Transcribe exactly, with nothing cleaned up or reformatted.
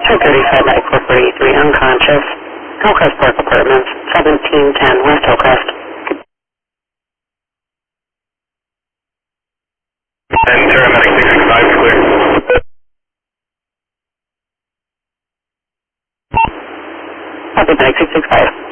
two thirty-five, ninety-four forty-three, unconscious. Hillcrest Park Apartments, seventeen ten West Hillcrest. And paramedic six six five, clear. Copy, medic six six five.